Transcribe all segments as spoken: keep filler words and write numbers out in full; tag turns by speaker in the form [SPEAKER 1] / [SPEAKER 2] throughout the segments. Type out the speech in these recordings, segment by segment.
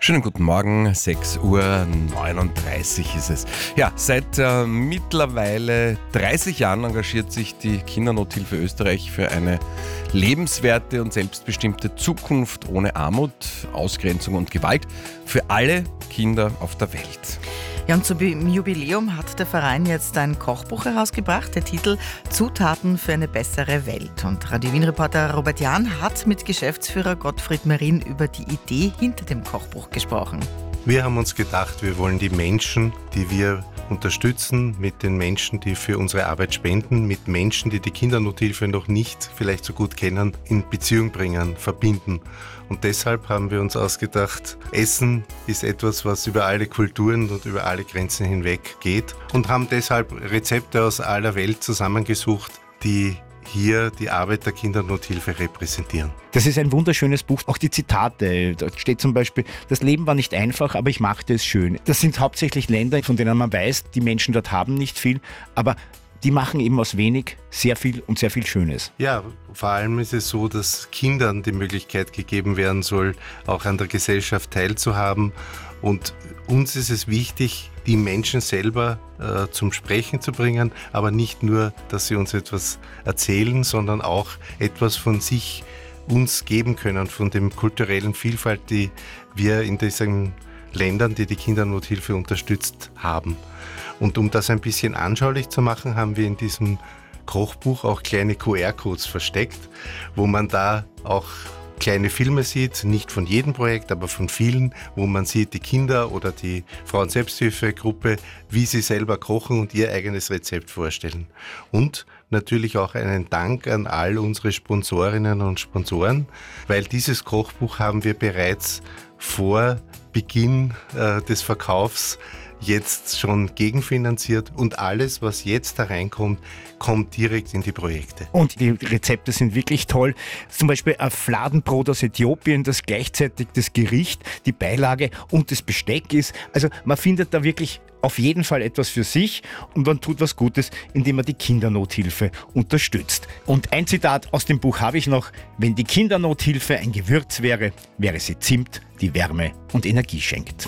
[SPEAKER 1] Schönen guten Morgen, sechs Uhr neununddreißig ist es. Ja, seit äh, mittlerweile dreißig Jahren engagiert sich die Kindernothilfe Österreich für eine lebenswerte und selbstbestimmte Zukunft ohne Armut, Ausgrenzung und Gewalt für alle Kinder auf der Welt.
[SPEAKER 2] Ja, und zum Jubiläum hat der Verein jetzt ein Kochbuch herausgebracht, der Titel Zutaten für eine bessere Welt. Und Radio Wien-Reporter Robert Jahn hat mit Geschäftsführer Gottfried Marin über die Idee hinter dem Kochbuch gesprochen.
[SPEAKER 3] Wir haben uns gedacht, wir wollen die Menschen, die wir unterstützen, mit den Menschen, die für unsere Arbeit spenden, mit Menschen, die die Kindernothilfe noch nicht vielleicht so gut kennen, in Beziehung bringen, verbinden. Und deshalb haben wir uns ausgedacht, Essen ist etwas, was über alle Kulturen und über alle Grenzen hinweg geht, und haben deshalb Rezepte aus aller Welt zusammengesucht, die hier die Arbeit der Kindernothilfe repräsentieren.
[SPEAKER 4] Das ist ein wunderschönes Buch. Auch die Zitate. Da steht zum Beispiel, das Leben war nicht einfach, aber ich machte es schön. Das sind hauptsächlich Länder, von denen man weiß, die Menschen dort haben nicht viel, aber die machen eben aus wenig sehr viel und sehr viel Schönes.
[SPEAKER 3] Ja, vor allem ist es so, dass Kindern die Möglichkeit gegeben werden soll, auch an der Gesellschaft teilzuhaben. Und uns ist es wichtig, die Menschen selber äh, zum Sprechen zu bringen, aber nicht nur, dass sie uns etwas erzählen, sondern auch etwas von sich uns geben können, von dem kulturellen Vielfalt, die wir in diesen Ländern, die die Kindernothilfe unterstützt, haben. Und um das ein bisschen anschaulich zu machen, haben wir in diesem Kochbuch auch kleine Q R-Codes versteckt, wo man da auch kleine Filme sieht, nicht von jedem Projekt, aber von vielen, wo man sieht, die Kinder oder die Frauen-Selbsthilfegruppe, wie sie selber kochen und ihr eigenes Rezept vorstellen. Und natürlich auch einen Dank an all unsere Sponsorinnen und Sponsoren, weil dieses Kochbuch haben wir bereits vor Beginn äh, des Verkaufs jetzt schon gegenfinanziert, und alles, was jetzt da reinkommt, kommt direkt in die Projekte.
[SPEAKER 4] Und die Rezepte sind wirklich toll. Zum Beispiel ein Fladenbrot aus Äthiopien, das gleichzeitig das Gericht, die Beilage und das Besteck ist. Also man findet da wirklich auf jeden Fall etwas für sich, und man tut was Gutes, indem man die Kindernothilfe unterstützt. Und ein Zitat aus dem Buch habe ich noch: Wenn die Kindernothilfe ein Gewürz wäre, wäre sie Zimt, die Wärme und Energie schenkt.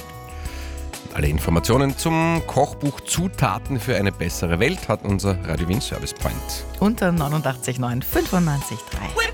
[SPEAKER 1] Alle Informationen zum Kochbuch Zutaten für eine bessere Welt hat unser Radio Wien Service Point.
[SPEAKER 2] Unter neunundachtzig neun fünfundneunzig Komma drei.